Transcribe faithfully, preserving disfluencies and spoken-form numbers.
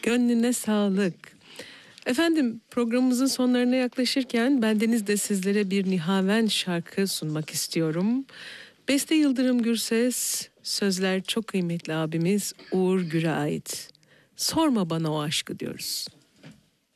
Gönlüne sağlık. Efendim, programımızın sonlarına yaklaşırken bendeniz de sizlere bir Nihaven şarkı sunmak istiyorum. Beste Yıldırım Gürses, sözler çok kıymetli abimiz Uğur Gür'e ait. Sorma bana o aşkı diyoruz.